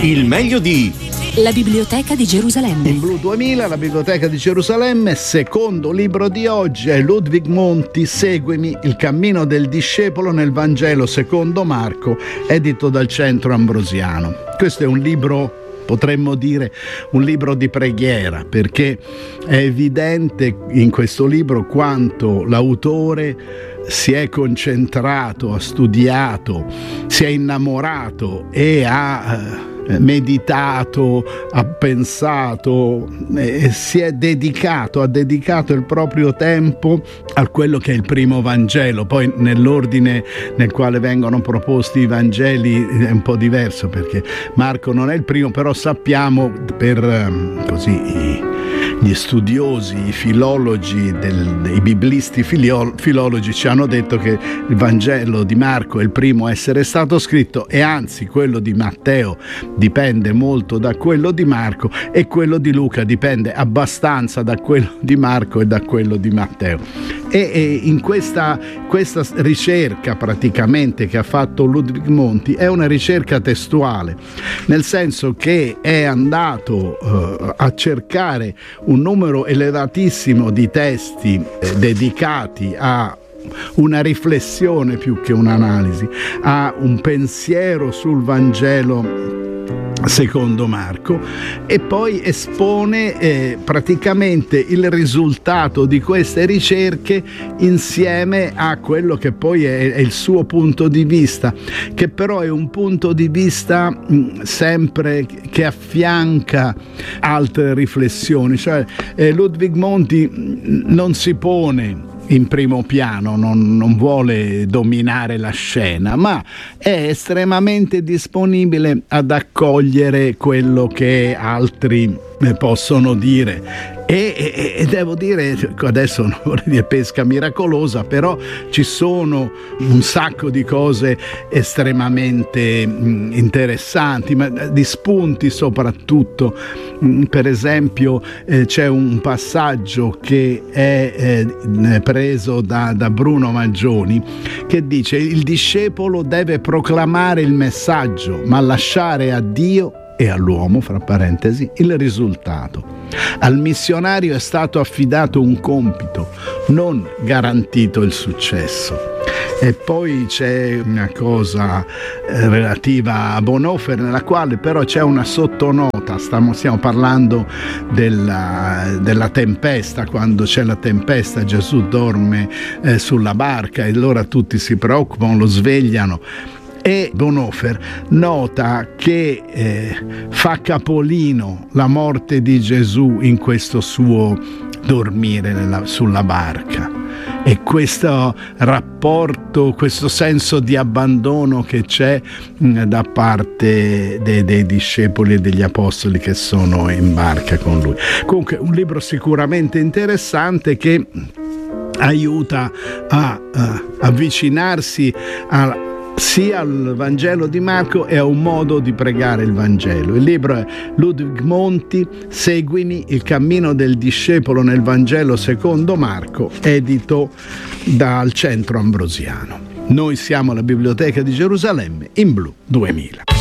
Il meglio di La Biblioteca di Gerusalemme. In Blu 2000, la Biblioteca di Gerusalemme, secondo libro di oggi è Ludwig Monti, Seguimi, il cammino del discepolo nel Vangelo secondo Marco, edito dal Centro Ambrosiano. Questo è un libro, potremmo dire, un libro di preghiera, perché è evidente in questo libro quanto l'autore si è concentrato, ha studiato, si è innamorato e ha meditato, ha pensato, si è dedicato, ha dedicato il proprio tempo a quello che è il primo Vangelo. Poi nell'ordine nel quale vengono proposti i Vangeli è un po' diverso, perché Marco non è il primo, però sappiamo per così gli studiosi, i filologi, i biblisti filologi ci hanno detto che il Vangelo di Marco è il primo a essere stato scritto, e anzi quello di Matteo dipende molto da quello di Marco, e quello di Luca dipende abbastanza da quello di Marco e da quello di Matteo. E in questa ricerca praticamente che ha fatto Ludwig Monti è una ricerca testuale, nel senso che è andato a cercare un numero elevatissimo di testi dedicati a una riflessione più che un'analisi, a un pensiero sul Vangelo secondo Marco, e poi espone praticamente il risultato di queste ricerche insieme a quello che poi è il suo punto di vista, che però è un punto di vista sempre che affianca altre riflessioni. Cioè Ludwig Monti non si pone in primo piano, non vuole dominare la scena, ma è estremamente disponibile ad accogliere quello che altri possono dire. E devo dire, adesso non vorrei dire pesca miracolosa, però ci sono un sacco di cose estremamente interessanti, ma di spunti soprattutto. Per esempio c'è un passaggio che è preso da Bruno Maggioni, che dice: il discepolo deve proclamare il messaggio, ma lasciare a Dio e all'uomo, fra parentesi, il risultato. Al missionario è stato affidato un compito, non garantito il successo. E poi c'è una cosa relativa a Bonhoeffer, nella quale però c'è una sottonota. Stiamo parlando della tempesta. Quando c'è la tempesta, Gesù dorme sulla barca e allora tutti si preoccupano, lo svegliano. E Bonhoeffer nota che fa capolino la morte di Gesù in questo suo dormire sulla barca, e questo rapporto, questo senso di abbandono che c'è da parte dei discepoli e degli apostoli che sono in barca con lui. Comunque un libro sicuramente interessante, che aiuta a avvicinarsi sia al Vangelo di Marco e a un modo di pregare il Vangelo. Il libro è Ludwig Monti, Seguimi, il cammino del discepolo nel Vangelo secondo Marco, edito dal Centro Ambrosiano. Noi siamo alla Biblioteca di Gerusalemme, in Blu 2000.